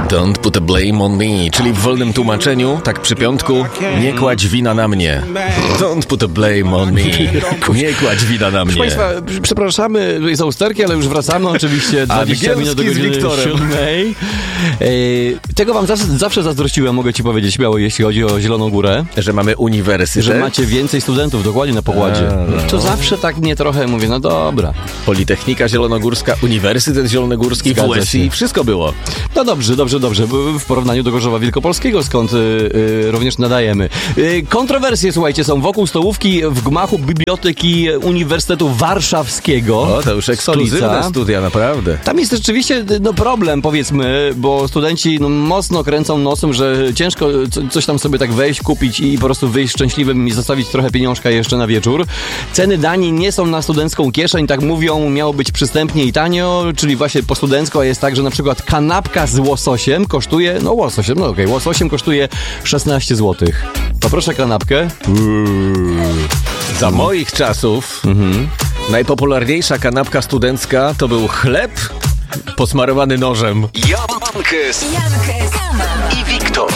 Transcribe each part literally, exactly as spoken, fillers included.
Don't put a blame on me, czyli w wolnym tłumaczeniu, tak przy piątku, nie kładź wina na mnie. Don't put a blame on me. Nie kładź wina na mnie. Proszę Państwa, przepraszamy za usterki, ale już wracamy oczywiście dwadzieścia minut do godziny siódmej. Tego wam zawsze, zawsze zazdrościłem, mogę ci powiedzieć śmiało, jeśli chodzi o Zieloną Górę. Że mamy uniwersytet. Że macie więcej studentów, dokładnie na pokładzie. A, no. To zawsze tak mnie trochę mówię, no dobra. Politechnika Zielonogórska, Uniwersytet Zielonogórski, W S I, wszystko było. No dobrze, dobrze, dobrze. W porównaniu do Gorzowa Wielkopolskiego, skąd y, y, również nadajemy. Y, kontrowersje, słuchajcie, są wokół stołówki w gmachu Biblioteki Uniwersytetu Warszawskiego. O, to już ekskluzywne studia, naprawdę. Tam jest rzeczywiście no, problem, powiedzmy, bo studenci no, mocno kręcą nosem, że ciężko co, coś tam sobie tak wejść, kupić i po prostu wyjść szczęśliwym i zostawić trochę pieniążka jeszcze na wieczór. Ceny danin nie są na studencką kieszeń, tak mówią, miało być przystępnie i tanio, czyli właśnie po studencko, a jest tak, że na przykład kanapka z łososiem kosztuje, no łososiem, no okej, okay, łososiem kosztuje szesnaście złotych. Poproszę kanapkę. Uuu. Za moich czasów mhm. najpopularniejsza kanapka studencka to był chleb posmarowany nożem. Jankes, Jankes i Wiktor.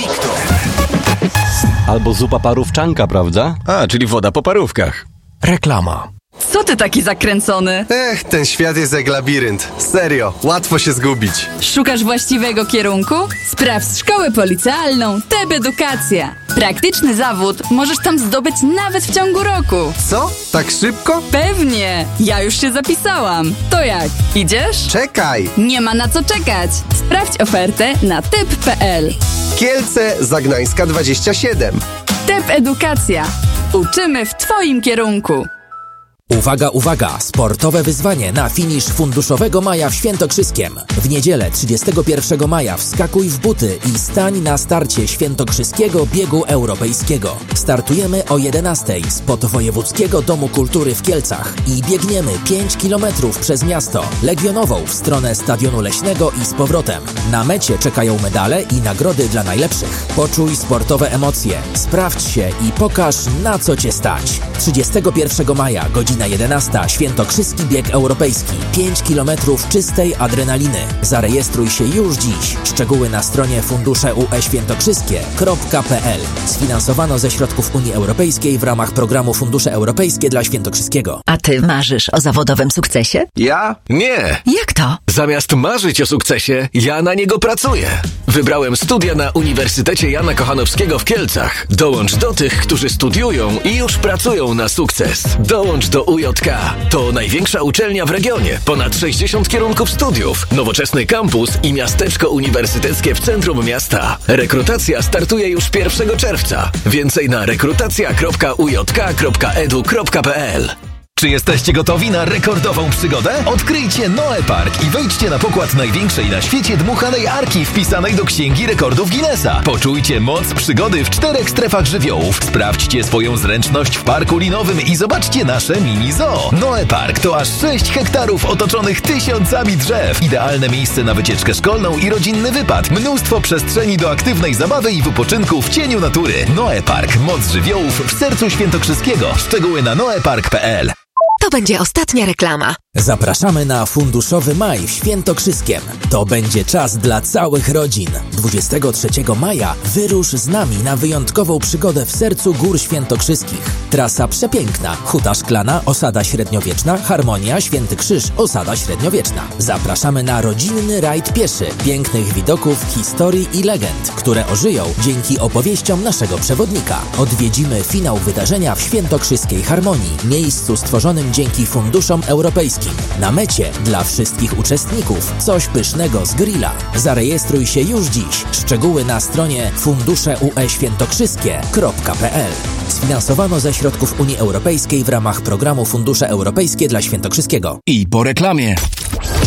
Albo zupa parówczanka, prawda? A, czyli woda po parówkach. Reklama. Co ty taki zakręcony? Ech, ten świat jest jak labirynt. Serio, łatwo się zgubić. Szukasz właściwego kierunku? Sprawdź szkołę policealną T E B Edukacja. Praktyczny zawód możesz tam zdobyć nawet w ciągu roku. Co? Tak szybko? Pewnie! Ja już się zapisałam. To jak? Idziesz? Czekaj! Nie ma na co czekać. Sprawdź ofertę na typ kropka p l. Kielce Zagnańska dwadzieścia siedem. T E B Edukacja. Uczymy w twoim kierunku. Uwaga, uwaga! Sportowe wyzwanie na finisz Funduszowego Maja w Świętokrzyskiem. W niedzielę trzydziestego pierwszego maja wskakuj w buty i stań na starcie Świętokrzyskiego Biegu Europejskiego. Startujemy o jedenastej spod Wojewódzkiego Domu Kultury w Kielcach i biegniemy pięć kilometrów przez miasto, Legionową w stronę Stadionu Leśnego i z powrotem. Na mecie czekają medale i nagrody dla najlepszych. Poczuj sportowe emocje, sprawdź się i pokaż, na co cię stać. trzydziestego pierwszego maja, godzina jedenasta, Świętokrzyski Bieg Europejski. pięć kilometrów czystej adrenaliny. Zarejestruj się już dziś. Szczegóły na stronie fundusze u e świętokrzyskie kropka p l. Sfinansowano ze środków Unii Europejskiej w ramach programu Fundusze Europejskie dla Świętokrzyskiego. A ty marzysz o zawodowym sukcesie? Ja? Nie. Jak to? Zamiast marzyć o sukcesie, ja na niego pracuję. Wybrałem studia na Uniwersytecie Jana Kochanowskiego w Kielcach. Dołącz do tych, którzy studiują i już pracują na sukces. Dołącz do U J K. To największa uczelnia w regionie. Ponad sześćdziesiąt kierunków studiów, nowoczesny kampus i miasteczko uniwersyteckie w centrum miasta. Rekrutacja startuje już pierwszego czerwca. Więcej na rekrutacja kropka u j k kropka e d u kropka p l. Czy jesteście gotowi na rekordową przygodę? Odkryjcie Noe Park i wejdźcie na pokład największej na świecie dmuchanej arki wpisanej do Księgi Rekordów Guinnessa. Poczujcie moc przygody w czterech strefach żywiołów. Sprawdźcie swoją zręczność w parku linowym i zobaczcie nasze mini zoo. Noe Park to aż sześć hektarów otoczonych tysiącami drzew. Idealne miejsce na wycieczkę szkolną i rodzinny wypad. Mnóstwo przestrzeni do aktywnej zabawy i wypoczynku w cieniu natury. Noe Park. Moc żywiołów w sercu Świętokrzyskiego. Szczegóły na noe park kropka p l. To będzie ostatnia reklama. Zapraszamy na Funduszowy Maj w Świętokrzyskiem. To będzie czas dla całych rodzin. dwudziestego trzeciego maja wyrusz z nami na wyjątkową przygodę w sercu Gór Świętokrzyskich. Trasa przepiękna. Huta Szklana, osada średniowieczna, Harmonia, Święty Krzyż, osada średniowieczna. Zapraszamy na rodzinny rajd pieszy, pięknych widoków, historii i legend, które ożyją dzięki opowieściom naszego przewodnika. Odwiedzimy finał wydarzenia w Świętokrzyskiej Harmonii, miejscu stworzonym dzięki funduszom europejskim. Na mecie dla wszystkich uczestników coś pysznego z grilla. Zarejestruj się już dziś. Szczegóły na stronie fundusze u e świętokrzyskie kropka p l. Sfinansowano ze środków Unii Europejskiej w ramach programu Fundusze Europejskie dla Świętokrzyskiego. I po reklamie.